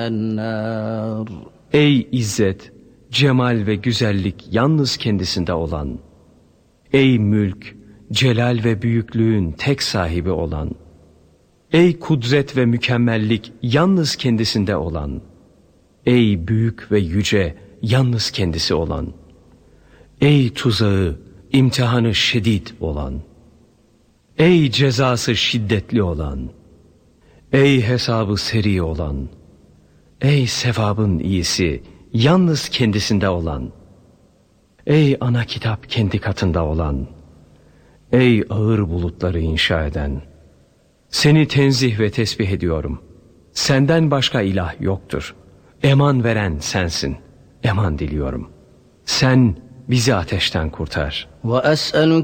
النار. Ey izzet, cemal ve güzellik yalnız kendisinde olan, ey mülk, celal ve büyüklüğün tek sahibi olan, ey kudret ve mükemmellik yalnız kendisinde olan, ey büyük ve yüce yalnız kendisi olan, ey tuzağı, imtihanı şiddet olan, ey cezası şiddetli olan, ey hesabı seri olan, ey sevabın iyisi yalnız kendisinde olan, ey ana kitap kendi katında olan, ey ağır bulutları inşa eden, seni tenzih ve tesbih ediyorum. Senden başka ilah yoktur. Eman veren sensin. Eman diliyorum. Sen bizi ateşten kurtar. وأسألك